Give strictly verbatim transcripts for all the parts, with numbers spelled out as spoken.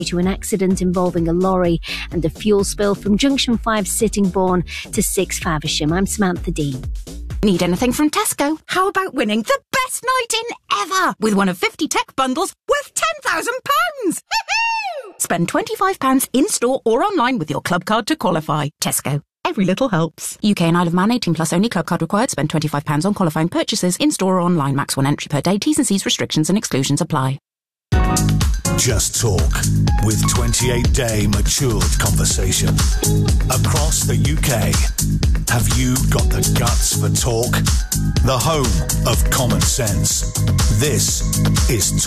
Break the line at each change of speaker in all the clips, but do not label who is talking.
to an accident involving a lorry and a fuel spill from Junction five Sittingbourne to six Faversham. I'm Samantha Dean.
Need anything from Tesco? How about winning the best night in ever with one of fifty tech bundles worth ten thousand pounds? Spend twenty-five pounds in-store or online with your club card to qualify. Tesco. Every little helps. U K and Isle of Man, eighteen plus only, club card required. Spend twenty-five pounds on qualifying purchases in-store or online. Max one entry per day. T's and C's, restrictions and exclusions apply.
Just Talk, with twenty-eight day matured conversation. Across the U K, have you got the guts for talk? The home of common sense. This is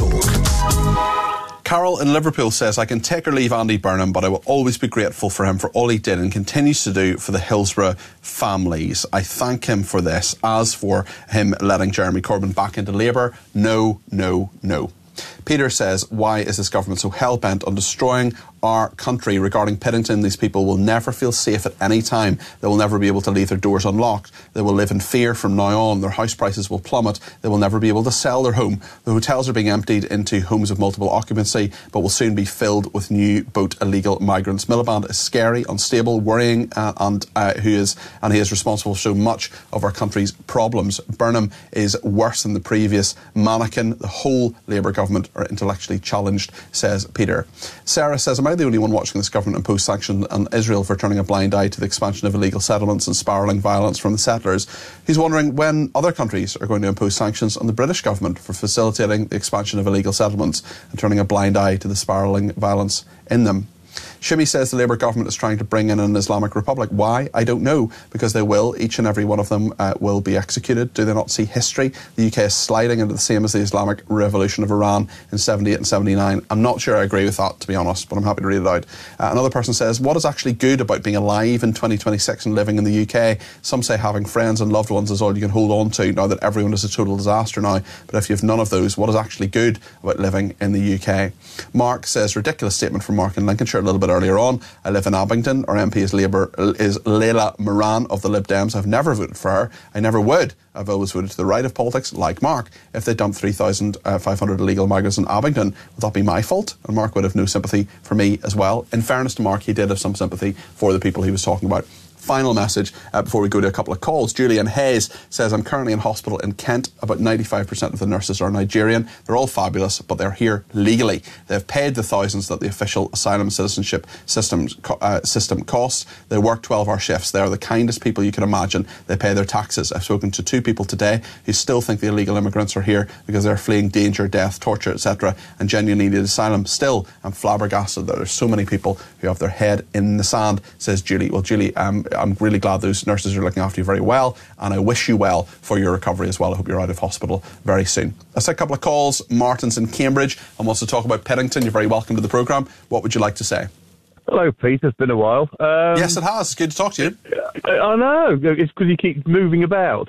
Talk.
Carol in Liverpool says, I can take or leave Andy Burnham, but I will always be grateful for him for all he did and continues to do for the Hillsborough families. I thank him for this. As for him letting Jeremy Corbyn back into Labour, no, no, no. Peter says, why is this government so hell-bent on destroying our country? Regarding Piddington, these people will never feel safe at any time. They will never be able to leave their doors unlocked. They will live in fear from now on. Their house prices will plummet. They will never be able to sell their home. The hotels are being emptied into homes of multiple occupancy, but will soon be filled with new boat illegal migrants. Miliband is scary, unstable, worrying, uh, and uh, who is and he is responsible for so much of our country's problems. Burnham is worse than the previous mannequin. The whole Labour government are intellectually challenged, says Peter. Sarah says, am I the only one watching this government impose sanctions on Israel for turning a blind eye to the expansion of illegal settlements and spiralling violence from the settlers? He's wondering when other countries are going to impose sanctions on the British government for facilitating the expansion of illegal settlements and turning a blind eye to the spiralling violence in them. Shimmy says the Labour government is trying to bring in an Islamic Republic. Why? I don't know. Because they will. Each and every one of them uh, will be executed. Do they not see history? The U K is sliding into the same as the Islamic Revolution of Iran in seventy-eight and seventy-nine. I'm not sure I agree with that, to be honest, but I'm happy to read it out. Uh, another person says, what is actually good about being alive in twenty twenty-six and living in the U K? Some say having friends and loved ones is all you can hold on to now that everyone is a total disaster now. But if you have none of those, what is actually good about living in the U K? Mark says, ridiculous statement from Mark in Lincolnshire a little bit earlier on. I live in Abingdon. Our M P is Labour is Leila Moran of the Lib Dems. I've never voted for her. I never would. I've always voted to the right of politics, like Mark. If they dumped three thousand five hundred illegal migrants in Abingdon, would that be my fault? And Mark would have no sympathy for me as well. In fairness to Mark, he did have some sympathy for the people he was talking about. Final message uh, before we go to a couple of calls. Julian Hayes says, I'm currently in hospital in Kent. About ninety-five percent of the nurses are Nigerian. They're all fabulous, but they're here legally. They've paid the thousands that the official asylum citizenship system, uh, system costs. They work twelve-hour shifts. They are the kindest people you can imagine. They pay their taxes. I've spoken to two people today who still think the illegal immigrants are here because they're fleeing danger, death, torture, et cetera, and genuinely need asylum. Still, I'm flabbergasted that there's so many people who have their head in the sand, says Julie. Well, Julie, um, I'm really glad those nurses are looking after you very well, and I wish you well for your recovery as well. I hope you're out of hospital very soon. Let's take a couple of calls. Martin's in Cambridge and wants to talk about Piddington. You're very welcome to the programme. What would you like to say?
Hello, Pete. It's been a while. Um,
yes, it has. It's good to talk to you.
I, I know. It's because you keep moving about.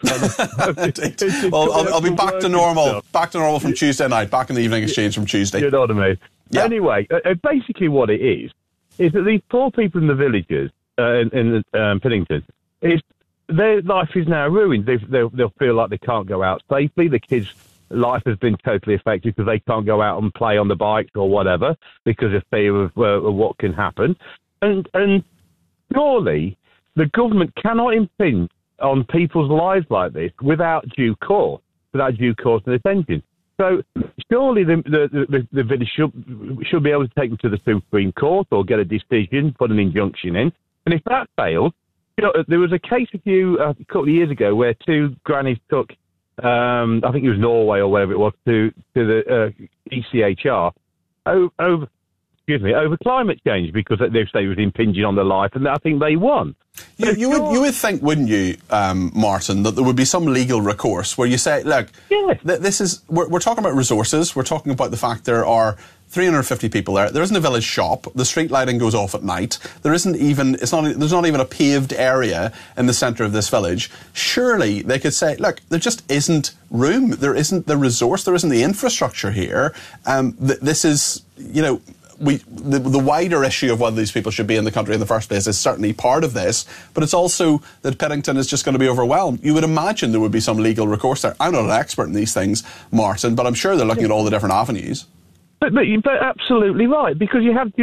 Well, I'll, I'll be back to normal. Back to normal from Tuesday night. Back in the evening exchange from Tuesday.
You know what I mean? Yeah. Anyway, uh, basically what it is, is that these poor people in the villages, uh, in, in um, Piddington, is their life is now ruined. They, they'll, they'll feel like they can't go out safely. The kids' life has been totally affected because they can't go out and play on the bikes or whatever because of fear of, uh, of what can happen. And, and surely the government cannot impinge on people's lives like this without due course, without due course and attention. So surely the, the, the, the village should, should be able to take them to the Supreme Court or get a decision, put an injunction in. And if that fails, you know, there was a case a few uh, a couple of years ago where two grannies took, um, I think it was Norway or whatever it was, to to the uh, E C H R over, over, excuse me, over climate change because they say it was impinging on their life, and I think they won.
You, you would you would think, wouldn't you, um, Martin, that there would be some legal recourse where you say, look,
yeah.
th- this is we're, we're talking about resources. We're talking about the fact there are three hundred fifty people there. There isn't a village shop. The street lighting goes off at night. There isn't even it's not there's not even a paved area in the centre of this village. Surely they could say, look, there just isn't room. There isn't the resource. There isn't the infrastructure here. Um, th- this is, you know. We, the, the wider issue of whether these people should be in the country in the first place is certainly part of this, but it's also that Piddington is just going to be overwhelmed. You would imagine there would be some legal recourse there. I'm not an expert in these things, Martin, but I'm sure they're looking at all the different avenues.
but, but, but absolutely right, because you have